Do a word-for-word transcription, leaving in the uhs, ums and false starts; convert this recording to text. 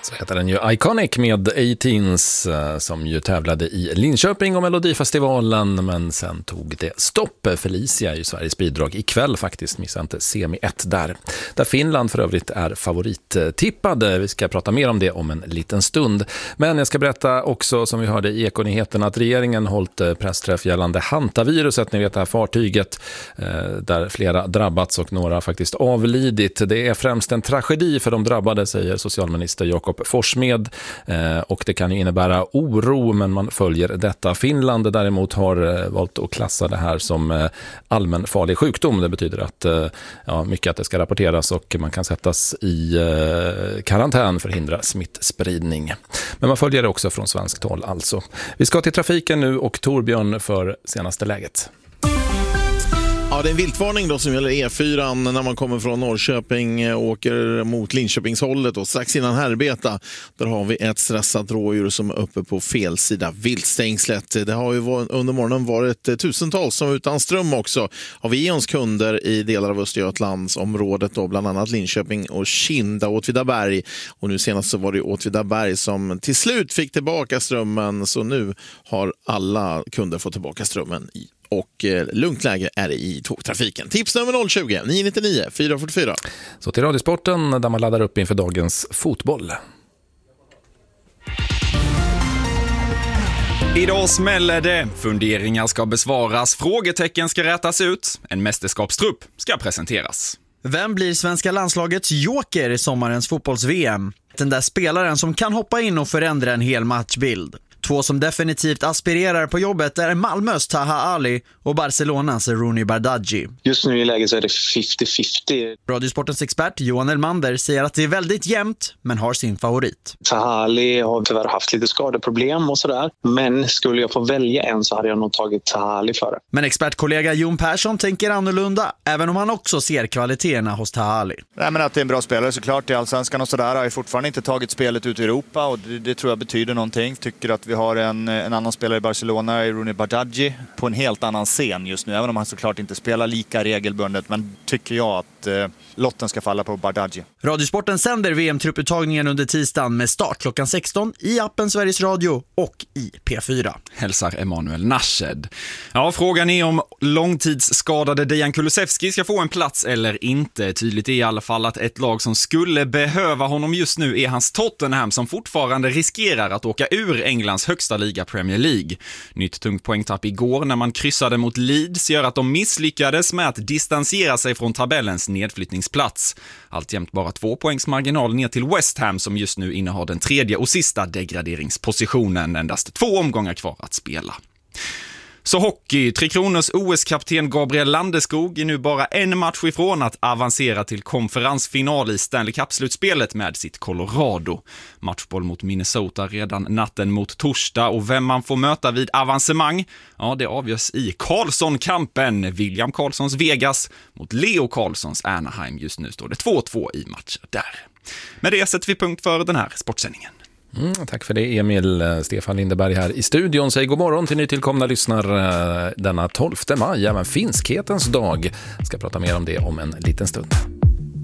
Så heter den ju Iconic med A-Teens som ju tävlade i Linköping och Melodifestivalen, men sen tog det stopp. Felicia är ju Sveriges bidrag ikväll faktiskt, missar inte semi ett där. Där Finland för övrigt är favorittippade. Vi ska prata mer om det om en liten stund. Men jag ska berätta också, som vi hörde i Ekonyheten, att regeringen hållit pressträff gällande hantaviruset. Ni vet det här fartyget där flera drabbats och några faktiskt avlidit. Det är främst en tragedi för de drabbade, säger socialminister Jakob Forssmed, eh, och det kan ju innebära oro, men man följer detta. Finland däremot har eh, valt att klassa det här som eh, allmänfarlig sjukdom. Det betyder att eh, ja, mycket att det ska rapporteras och man kan sättas i eh, karantän för att hindra smittspridning. Men man följer det också från svenskt håll alltså. Vi ska till trafiken nu och Torbjörn för senaste läget. Ja, det är en viltvarning då som gäller E fyra när man kommer från Norrköping och åker mot Linköpingshållet, och strax innan Härbeta där har vi ett stressat rådjur som är uppe på fel sida viltstängslet. Det har ju varit, under morgonen varit tusentals som utan ström också av Eons kunder i delar av Östergötlandsområdet då, bland annat Linköping och Kinda och Åtvidaberg, och nu senast så var det Åtvidaberg som till slut fick tillbaka strömmen, så nu har alla kunder fått tillbaka strömmen i och eh, lugnt läge är det i tågtrafiken. Tips nummer noll tjugo nio nio nio fyra fyra fyra. Så till Radiosporten där man laddar upp inför dagens fotboll. Idag smäller det. Funderingar ska besvaras, frågetecken ska rätas ut, en mästerskapstrupp ska presenteras. Vem blir svenska landslagets joker i sommarens fotbolls-V M? Den där spelaren som kan hoppa in och förändra en hel matchbild. Två som definitivt aspirerar på jobbet är Malmös Taha Ali och Barcelonas Rooney Bardghji. Just nu i läget så är det femtio femtio. Radiosportens expert Johan Elmander säger att det är väldigt jämnt, men har sin favorit. Taha Ali har tyvärr haft lite skadeproblem och sådär. Men skulle jag få välja en så hade jag nog tagit Taha Ali för det. Men expertkollega Jon Persson tänker annorlunda, även om han också ser kvaliteterna hos Taha Ali. Nej, men att det är en bra spelare såklart i Allsvenskan och sådär. Har ju fortfarande inte tagit spelet ut i Europa, och det, det tror jag betyder någonting. Tycker att vi har en, en annan spelare i Barcelona, Rooney Bardghji, på en helt annan scen just nu. Även om han såklart inte spelar lika regelbundet, men tycker jag att eh, lotten ska falla på Bardghji. Radiosporten sänder V M-trupputtagningen under tisdagen med start klockan sexton i appen Sveriges Radio och i P fyra. Hälsar Emanuel Nashed. Ja, frågan är om långtidsskadade Dejan Kulusevski ska få en plats eller inte. Tydligt är i alla fall att ett lag som skulle behöva honom just nu är hans Tottenham, som fortfarande riskerar att åka ur Englands högsta liga Premier League. Nytt tungt poängtapp igår när man kryssade mot Leeds gör att de misslyckades med att distansera sig från tabellens nedflyttningsplats. Alltjämt bara två poängs marginal ner till West Ham, som just nu innehar den tredje och sista degraderingspositionen. Endast två omgångar kvar att spela. Så hockey, Tre Kronors O S-kapten Gabriel Landeskog är nu bara en match ifrån att avancera till konferensfinal i Stanley Cup-slutspelet med sitt Colorado. Matchboll mot Minnesota redan natten mot torsdag, och vem man får möta vid avancemang, ja, det avgörs i Karlsson-kampen. William Karlssons Vegas mot Leo Karlssons Anaheim. Just nu står det två två i matcher där. Med det sätter vi punkt för den här sportsändningen. Mm, tack för det Emil. Stefan Lindeberg här i studion säger god morgon till nytillkomna lyssnare denna tolfte maj, även finskhetens dag. Ska prata mer om det om en liten stund.